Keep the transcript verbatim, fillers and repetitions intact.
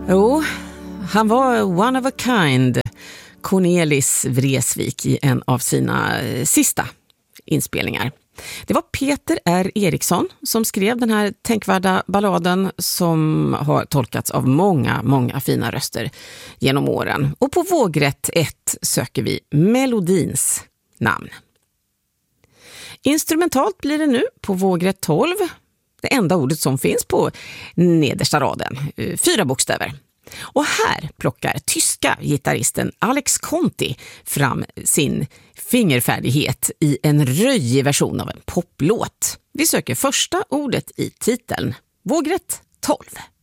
Jo, han var one of a kind, Cornelis Vreeswijk, i en av sina sista inspelningar. Det var Peter R. Eriksson som skrev den här tänkvärda balladen som har tolkats av många, många fina röster genom åren. Och på vågrätt ett söker vi melodins namn. Instrumentalt blir det nu på vågrätt tolv, det enda ordet som finns på nedersta raden, fyra bokstäver. Och här plockar tyska gitarristen Alex Conti fram sin fingerfärdighet i en röjig version av en poplåt. Vi söker första ordet i titeln, vågrätt tolv.